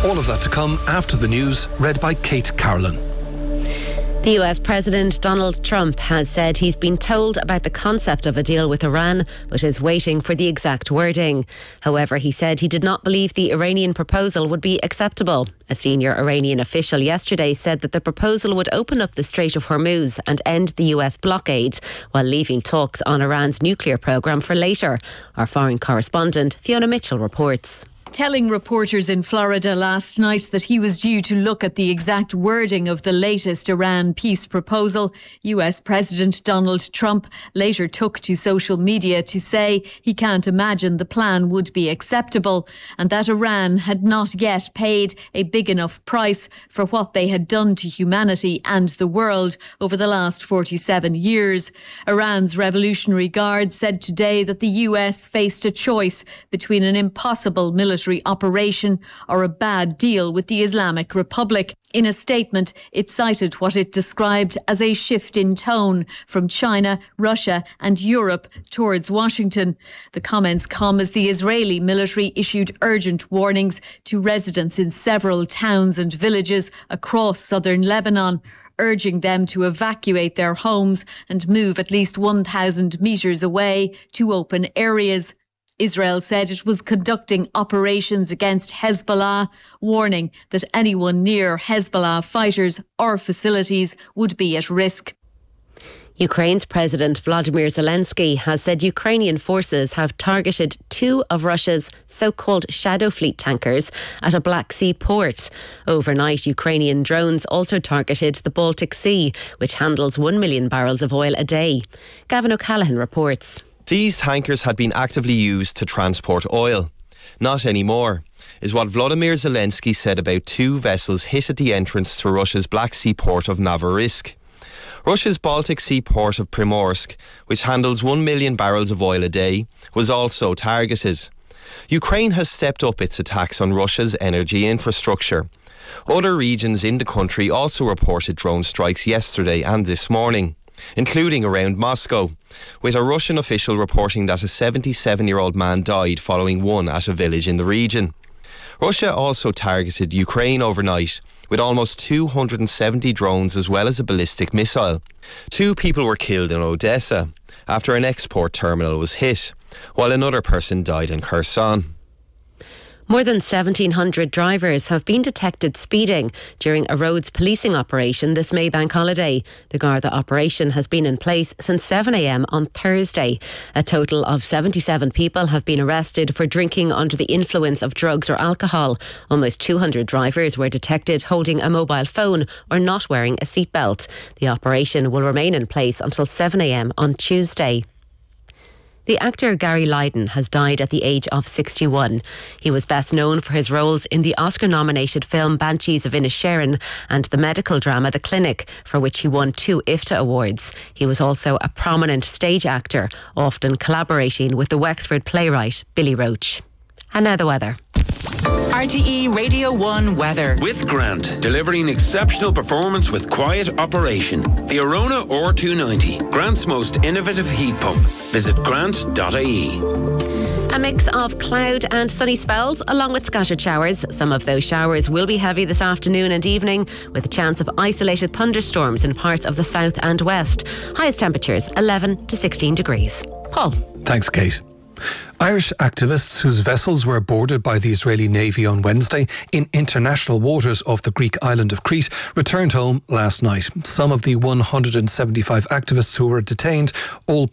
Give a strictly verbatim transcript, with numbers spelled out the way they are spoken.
All of that to come after the news, read by Kate Carolyn. The U S President Donald Trump has said he's been told about the concept of a deal with Iran, but is waiting for the exact wording. However, he said he did not believe the Iranian proposal would be acceptable. A senior Iranian official yesterday said that the proposal would open up the Strait of Hormuz and end the U S blockade, while leaving talks on Iran's nuclear programme for later. Our foreign correspondent Fiona Mitchell reports. Telling reporters in Florida last night that he was due to look at the exact wording of the latest Iran peace proposal, U S President Donald Trump later took to social media to say he can't imagine the plan would be acceptable and that Iran had not yet paid a big enough price for what they had done to humanity and the world over the last forty-seven years. Iran's Revolutionary Guard said today that the U S faced a choice between an impossible military operation or a bad deal with the Islamic Republic. In a statement, it cited what it described as a shift in tone from China, Russia and Europe towards Washington. The comments come as the Israeli military issued urgent warnings to residents in several towns and villages across southern Lebanon, urging them to evacuate their homes and move at least one thousand metres away to open areas. Israel said it was conducting operations against Hezbollah, warning that anyone near Hezbollah fighters or facilities would be at risk. Ukraine's President Vladimir Zelensky has said Ukrainian forces have targeted two of Russia's so-called Shadow Fleet tankers at a Black Sea port. Overnight, Ukrainian drones also targeted the Baltic Sea, which handles one million barrels of oil a day. Gavin O'Callaghan reports. These tankers had been actively used to transport oil. Not anymore, is what Volodymyr Zelensky said about two vessels hit at the entrance to Russia's Black Sea port of Novorossiysk. Russia's Baltic Sea port of Primorsk, which handles one million barrels of oil a day, was also targeted. Ukraine has stepped up its attacks on Russia's energy infrastructure. Other regions in the country also reported drone strikes yesterday and this morning, including around Moscow, with a Russian official reporting that a seventy-seven-year-old man died following one at a village in the region. Russia also targeted Ukraine overnight with almost two hundred seventy drones as well as a ballistic missile. Two people were killed in Odessa after an export terminal was hit, while another person died in Kherson. More than seventeen hundred drivers have been detected speeding during a roads policing operation this May Bank holiday. The Garda operation has been in place since seven a m on Thursday. A total of seventy-seven people have been arrested for drinking under the influence of drugs or alcohol. Almost two hundred drivers were detected holding a mobile phone or not wearing a seatbelt. The operation will remain in place until seven a m on Tuesday. The actor Gary Lydon has died at the age of sixty-one. He was best known for his roles in the Oscar-nominated film Banshees of Inisherin and the medical drama The Clinic, for which he won two I F T A awards. He was also a prominent stage actor, often collaborating with the Wexford playwright Billy Roach. And now the weather. R T E Radio one weather. With Grant, delivering exceptional performance with quiet operation. The Arona R two ninety, Grant's most innovative heat pump. Visit grant dot I E. A mix of cloud and sunny spells along with scattered showers. Some of those showers will be heavy this afternoon and evening, with a chance of isolated thunderstorms in parts of the south and west. Highest temperatures eleven to sixteen degrees. Paul. Thanks, Kate. Irish activists whose vessels were boarded by the Israeli Navy on Wednesday in international waters off the Greek island of Crete returned home last night. Some of the one hundred seventy-five activists who were detained all